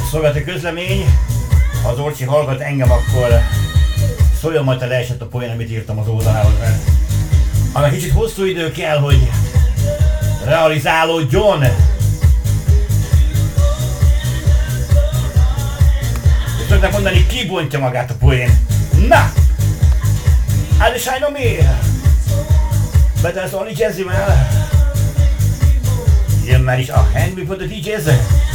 Szolgálati közlemény, ha az Orci hallgat engem, akkor szóljon majd, te leesett a poén, amit írtam az oldalához, mert annak kicsit hosszú idő kell, hogy realizálódjon. És szokták mondani, kibontja magát a poén. Na! Hát is I know me! But that's only Jazzy, man. Jön már is a Hand We Put the DJs.